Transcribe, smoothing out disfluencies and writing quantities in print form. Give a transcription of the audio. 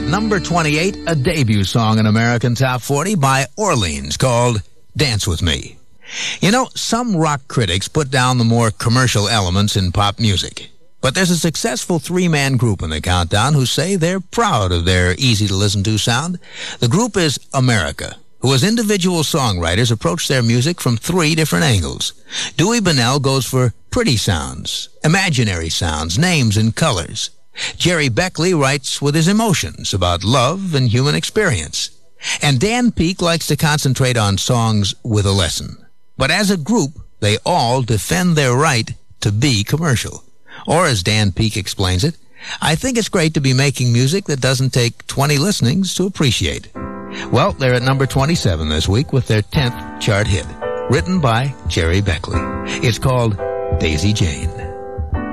number 28, a debut song in American Top 40 by Orleans called Dance With Me. You know, some rock critics put down the more commercial elements in pop music. But there's a successful three-man group in the countdown who say they're proud of their easy-to-listen-to sound. The group is America, who as individual songwriters approach their music from three different angles. Dewey Bunnell goes for pretty sounds, imaginary sounds, names and colors. Jerry Beckley writes with his emotions about love and human experience. And Dan Peek likes to concentrate on songs with a lesson. But as a group, they all defend their right to be commercial. Or as Dan Peek explains it, I think it's great to be making music that doesn't take 20 listenings to appreciate. Well, they're at number 27 this week with their 10th chart hit, written by Jerry Beckley. It's called Daisy Jane.